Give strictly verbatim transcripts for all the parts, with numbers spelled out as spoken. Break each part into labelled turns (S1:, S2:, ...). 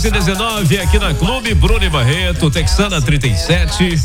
S1: e dezenove aqui na Clube Bruno e Barreto, Texana trinta e sete.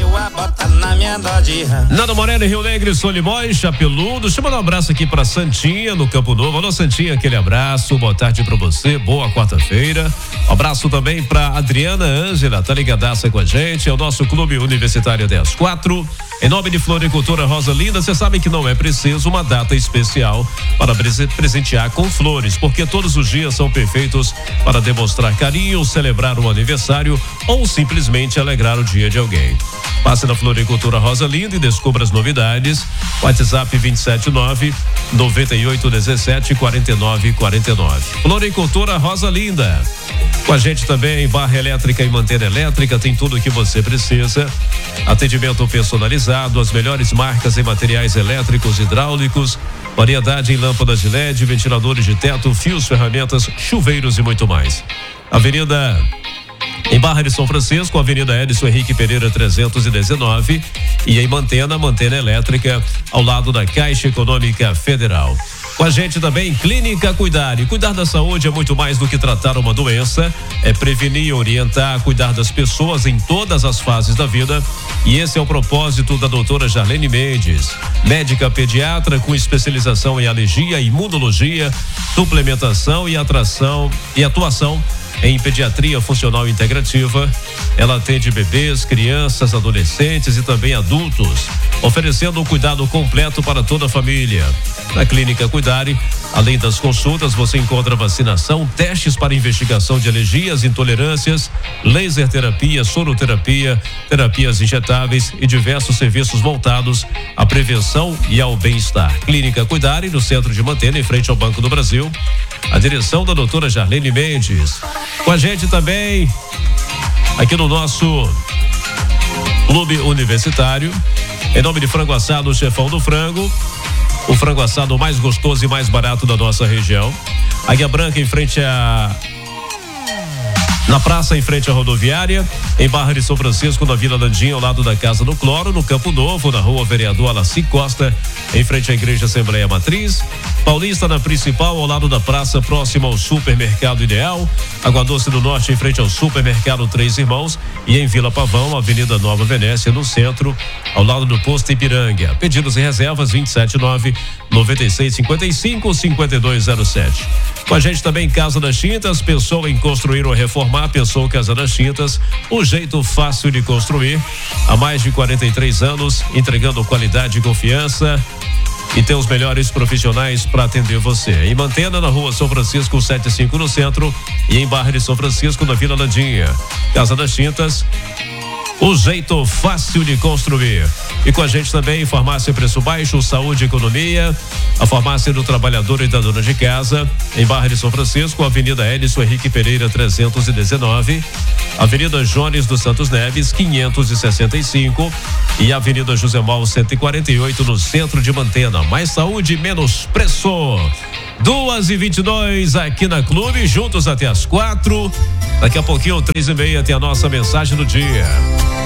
S1: Nando Moreno, Rio Negro, Solimões, Chapeludo. Chamando um abraço aqui pra Santinha, no Campo Novo. Alô, Santinha, aquele abraço. Boa tarde pra você. Boa quarta-feira. Um abraço também pra Adriana Ângela, tá ligadaça com a gente. É o nosso Clube Universitário até às quatro. Em nome de Floricultura Rosa Linda, você sabe que não é preciso uma data especial para presentear com flores, porque todos os dias são perfeitos para demonstrar carinho, celebrar um aniversário ou simplesmente alegrar o dia de alguém. Passe na Floricultura Rosa Linda e descubra as novidades. WhatsApp vinte e sete nove, noventa e oito, dezessete, quarenta e nove, quarenta e nove. Floricultura Rosa Linda. Com a gente também, barra elétrica e mantena elétrica, tem tudo o que você precisa. Atendimento personalizado, as melhores marcas em materiais elétricos, hidráulicos, variedade em lâmpadas de L E D, ventiladores de teto, fios, ferramentas, chuveiros e muito mais. Avenida em Barra de São Francisco, Avenida Edson Henrique Pereira trezentos e dezenove, e em Mantena, Mantena Elétrica, ao lado da Caixa Econômica Federal. Com a gente também, Clínica Cuidar. E cuidar da saúde é muito mais do que tratar uma doença, é prevenir, orientar, cuidar das pessoas em todas as fases da vida. E esse é o propósito da doutora Jarlene Mendes, médica pediatra com especialização em alergia, imunologia, suplementação e atração e atuação em pediatria funcional integrativa. Ela atende bebês, crianças, adolescentes e também adultos, oferecendo um cuidado completo para toda a família. Na Clínica Cuidare, além das consultas, você encontra vacinação, testes para investigação de alergias, intolerâncias, laser terapia, soroterapia, terapias injetáveis e diversos serviços voltados à prevenção e ao bem-estar. Clínica Cuidare, no centro de Mantena, em frente ao Banco do Brasil. A direção da doutora Jarlene Mendes. Com a gente também, aqui no nosso Clube Universitário, em nome de Frango Assado, Chefão do Frango, o frango assado mais gostoso e mais barato da nossa região. Águia Branca, em frente a na praça, em frente à rodoviária, em Barra de São Francisco, na Vila Landinha, ao lado da Casa do Cloro, no Campo Novo, na Rua Vereador Alaci Costa, em frente à Igreja Assembleia Matriz. Paulista, na Principal, ao lado da praça, próximo ao Supermercado Ideal. Água Doce do Norte, em frente ao Supermercado Três Irmãos. E em Vila Pavão, Avenida Nova Venécia, no centro, ao lado do Posto Ipiranga. Pedidos e reservas vinte e sete nove, noventa e seis, cinquenta e cinco, cinquenta e dois zero sete. Com a gente também Casa das Tintas. Pensou em construir ou reformar? Pensou Casa das Tintas, o jeito fácil de construir. Há mais de quarenta e três anos, entregando qualidade e confiança. E tem os melhores profissionais para atender você. Em Mantena, na Rua São Francisco setenta e cinco, no centro, e em Barra de São Francisco, na Vila Landinha. Casa das Tintas, o jeito fácil de construir. E com a gente também, Farmácia Preço Baixo, Saúde e Economia, a Farmácia do Trabalhador e da Dona de Casa, em Barra de São Francisco, Avenida Edson Henrique Pereira trezentos e dezenove, Avenida Jones dos Santos Neves quinhentos e sessenta e cinco e Avenida José Mal cento e quarenta e oito, no centro de Mantena. Mais saúde, menos preço. Duas e vinte e dois aqui na Clube, juntos até as quatro. Daqui a pouquinho, três e meia, tem a nossa mensagem do dia.